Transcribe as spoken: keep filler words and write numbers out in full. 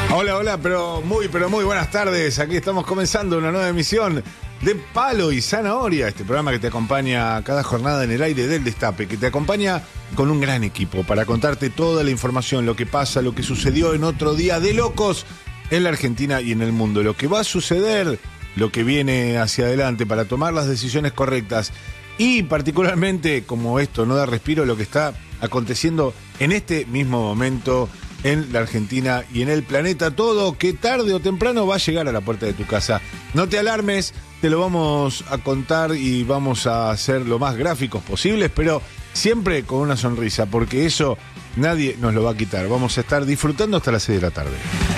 Hola, hola, pero muy, pero muy buenas tardes. Aquí estamos comenzando una nueva emisión de Palo y Zanahoria, este programa que te acompaña cada jornada en el aire del Destape, que te acompaña con un gran equipo para contarte toda la información, lo que pasa, lo que sucedió en otro día de locos en la Argentina y en el mundo, lo que va a suceder, lo que viene hacia adelante para tomar las decisiones correctas y particularmente, como esto no da respiro, lo que está aconteciendo en este mismo momento en la Argentina y en el planeta, todo que tarde o temprano va a llegar a la puerta de tu casa. No te alarmes, te lo vamos a contar y vamos a hacer lo más gráficos posibles, pero siempre con una sonrisa, porque eso nadie nos lo va a quitar. Vamos a estar disfrutando hasta las seis de la tarde.